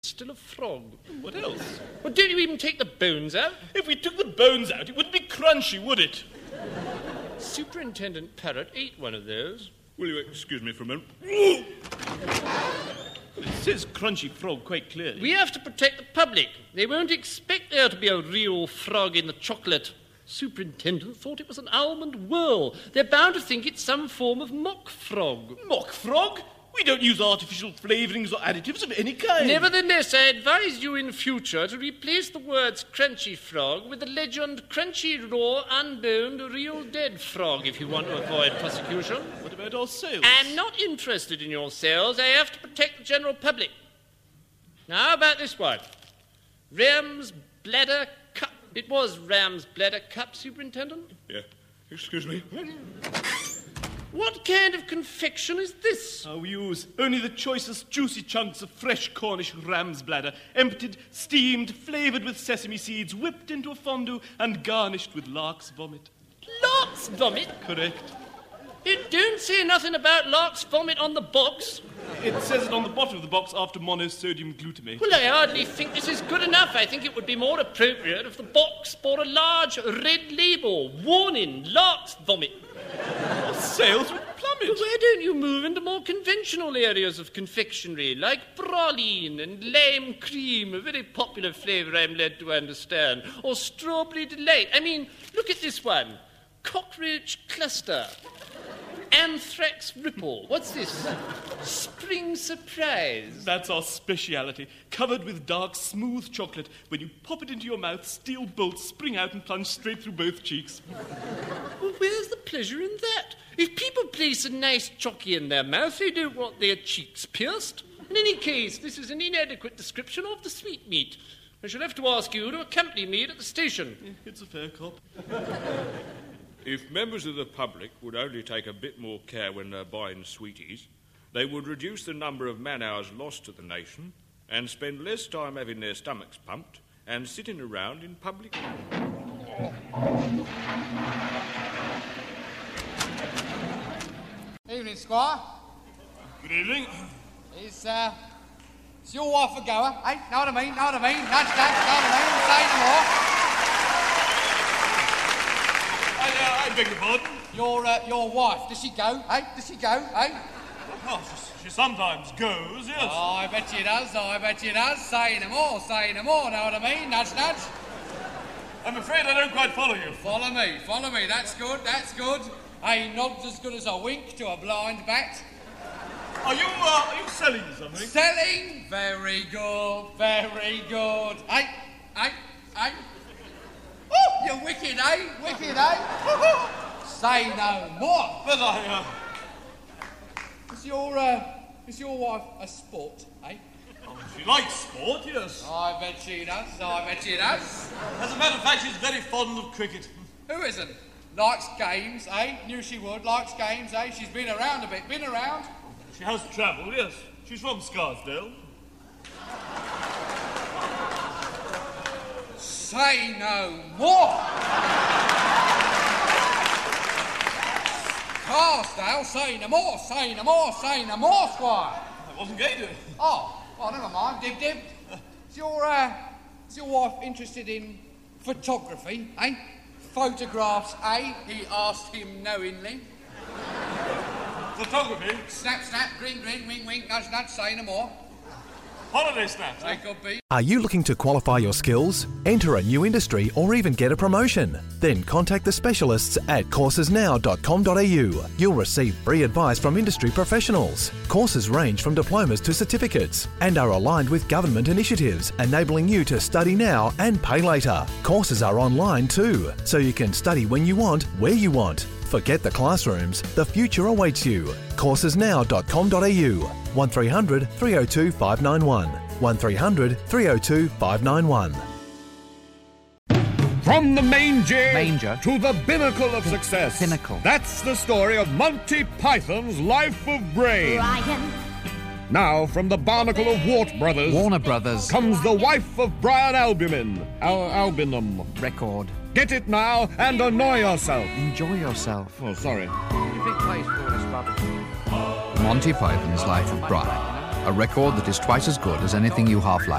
Still a frog. What else? Well, don't you even take the bones out? If we took the bones out, it wouldn't be crunchy, would it? Superintendent Parrot ate one of those. Will you excuse me for a moment? It says crunchy frog quite clearly. We have to protect the public. They won't expect there to be a real frog in the chocolate. Superintendent thought it was an almond whirl. They're bound to think it's some form of mock frog. Mock frog? We don't use artificial flavourings or additives of any kind. Nevertheless, I advise you in future to replace the words crunchy frog with the legend crunchy, raw, unboned, real dead frog if you want to avoid prosecution. What about our sales? I'm not interested in your sales. I have to protect the general public. Now, how about this one? Ram's Bladder Cup. It was Ram's Bladder Cup, Superintendent? Yeah. Excuse me. What kind of confection is this? We use only the choicest juicy chunks of fresh Cornish ram's bladder, emptied, steamed, flavoured with sesame seeds, whipped into a fondue and garnished with lark's vomit. Lark's vomit? Correct. It don't say nothing about lark's vomit on the box. It says it on the bottom of the box after monosodium glutamate. Well, I hardly think this is good enough. I think it would be more appropriate if the box bore a large red label, warning, lark's vomit. Our sales would plummet. Well, why don't you move into more conventional areas of confectionery, like praline and lime cream, a very popular flavour I'm led to understand, or strawberry delight. I mean, look at this one. Cockroach cluster. Anthrax ripple. What's this? Spring surprise. That's our speciality. Covered with dark, smooth chocolate. When you pop it into your mouth, steel bolts spring out and plunge straight through both cheeks. Well, where's the pleasure in that? If people place a nice chocky in their mouth, they don't want their cheeks pierced. In any case, this is an inadequate description of the sweetmeat. I shall have to ask you to accompany me at the station. It's a fair cop. If members of the public would only take a bit more care when they're buying sweeties, they would reduce the number of man-hours lost to the nation and spend less time having their stomachs pumped and sitting around in public. Evening, Squire. Good evening. Is your wife a goer? Eh? Know what I mean? Know what I mean? Nudge, know what I mean? Say no more. I beg your pardon? Your wife, does she go? Eh? Does she go? Eh? Oh, she sometimes goes, yes. Oh, I bet she does. I bet she does. Say no more. Say no more. Know what I mean? Nudge, nudge. I'm afraid I don't quite follow you. Follow me. Follow me. That's good. That's good. A nod's as good as a wink to a blind bat. Are you selling something? Selling? Very good. Very good. Eh? Eh? Eh? Oh, you're wicked, eh? Wicked, eh? Say no more. But I, Is your wife a sport, eh? She likes sport, yes. I bet she does. I bet she does. As a matter of fact, she's very fond of cricket. Who isn't? Likes games, eh? Knew she would. Likes games, eh? She's been around a bit. Been around? She has travelled, yes. She's from Scarsdale. Say no more. Scarsdale, say no more. Say no more. Say no more, Squire. I wasn't going to. Oh, well, never mind. Dib, dib. Is your wife interested in photography, eh? Photographs, eh? He asked him knowingly. Photography? Snap, snap, grin, grin, wink, wink, nudge, nudge, say no more. Holiday snaps. They could be. Are you looking to qualify your skills, enter a new industry or even get a promotion? Then contact the specialists at coursesnow.com.au. You'll receive free advice from industry professionals. Courses range from diplomas to certificates and are aligned with government initiatives, enabling you to study now and pay later. Courses are online too, so you can study when you want, where you want. Forget the classrooms, the future awaits you. Coursesnow.com.au 1300 302 591 1300 302 591. From the Manger to the binnacle of success. Pinnacle. That's the story of Monty Python's Life of Brain. Brian. Now, from the barnacle of Wart Brothers, Warner Brothers. comes the wife of Brian Albumin, Albinum. Record. Get it now and annoy yourself. Enjoy yourself. Oh, sorry. Monty Python's Life of Brian. a record that is twice as good as anything you half like.